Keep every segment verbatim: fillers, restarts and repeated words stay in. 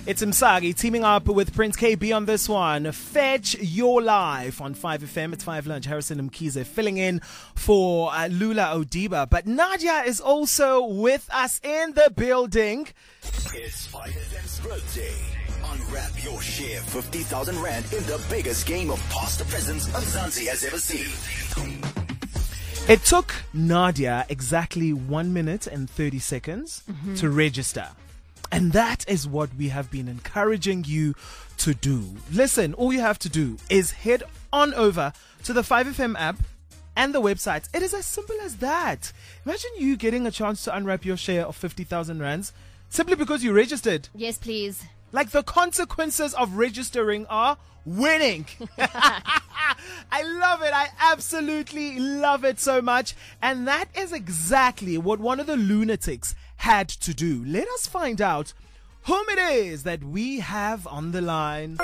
It's Msagi teaming up with Prince K B on this one. Fetch Your Life on five F M. It's five Lunch. Harrison Mkhize filling in for uh, Lula Odiba. But Nadia is also with us in the building. It's five F M's birthday. Unwrap your share fifty thousand rand in the biggest game of past the presents Mzansi has ever seen. It took Nadia exactly one minute and thirty seconds mm-hmm. to register. And that is what we have been encouraging you to do. Listen, all you have to do is head on over to the five F M app and the website. It is as simple as that. Imagine you getting a chance to unwrap your share of fifty thousand rands simply because you registered. Yes, please. Like, the consequences of registering are winning. I love it. I absolutely love it so much. And that is exactly what one of the lunatics had to do. Let us find out whom it is that we have on the line.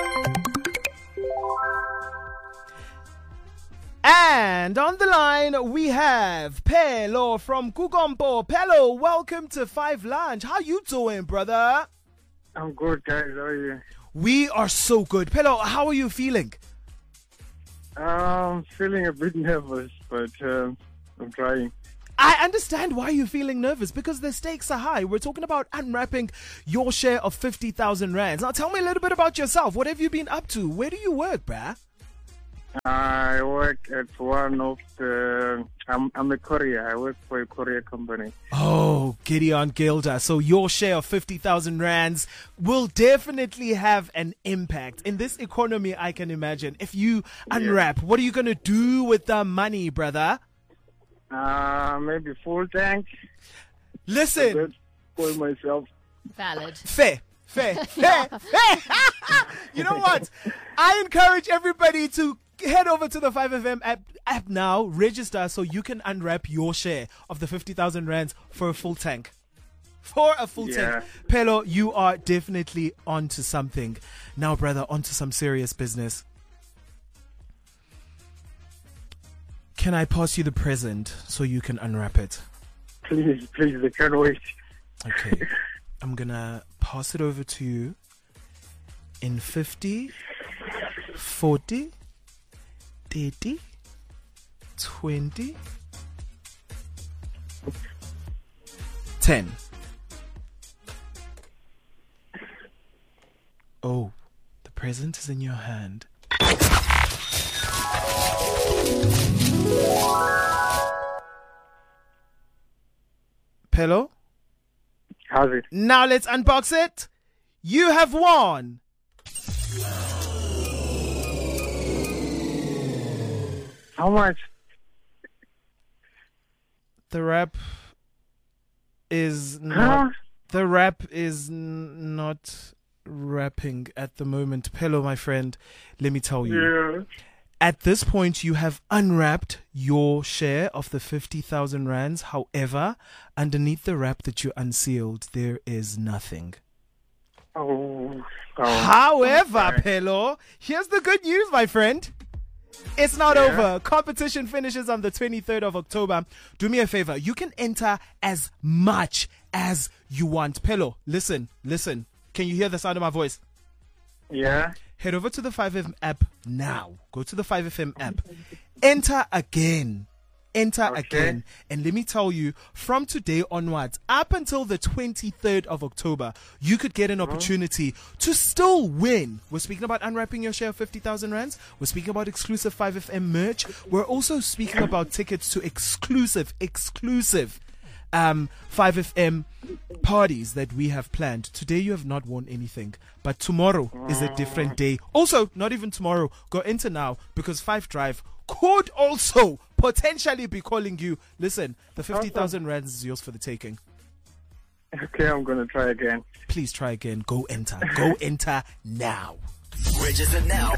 And on the line we have Pelo from Kukompo. Pelo, welcome to Five Lunch. How you doing, brother? I'm good, guys. How are you? We are so good. Pelo, how are you feeling? I'm feeling a bit nervous, but um, I'm trying. I understand why you're feeling nervous, because the stakes are high. We're talking about unwrapping your share of fifty thousand rands. Now, tell me a little bit about yourself. What have you been up to? Where do you work, bruh? I work at one of the... I'm, I'm a courier. I work for a courier company. Oh, Gideon Gilder. So your share of fifty thousand rands will definitely have an impact. In this economy, I can imagine. If you unwrap, yeah. What are you going to do with the money, brother? Uh, maybe full tank. Listen. For myself. Valid. Fair. Fair. Fair. Fair. You know what? I encourage everybody to head over to the five F M app, app now, register so you can unwrap your share of the fifty thousand rands for a full tank. For a full yeah. tank. Pelo, you are definitely onto something. Now, brother, onto some serious business. Can I pass you the present so you can unwrap it? Please, please, I can't wait. Okay. I'm going to pass it over to you in fifty, forty, thirty, twenty, ten. Oh, the present is in your hand. Pelo? How's it? Now let's unbox it. You have won. How much? The wrap is not. Huh? The wrap is n- not wrapping at the moment. Pelo, my friend, let me tell you. Yeah. At this point, you have unwrapped your share of the fifty thousand rands. However, underneath the wrap that you unsealed, there is nothing. Oh. oh. However, Okay. Pelo, here's the good news, my friend. It's not Yeah. over. Competition finishes on the twenty-third of October. Do me a favor. You can enter as much as you want. Pelo, listen, listen. Can you hear the sound of my voice? Yeah. Head over to the five F M app now. Go to the five F M app. Enter again. Enter Okay. again. And let me tell you, from today onwards, up until the twenty-third of October, you could get an opportunity to still win. We're speaking about unwrapping your share of fifty thousand rands. We're speaking about exclusive five F M merch. We're also speaking about tickets to exclusive, exclusive um, five F M parties that we have planned. Today you have not won anything, but tomorrow is a different day. Also, not even tomorrow. Go enter now, because Five Drive could also potentially be calling you. Listen, the fifty thousand rands is yours for the taking. Okay, I'm going to try again. Please try again. Go enter. Go enter now. Register now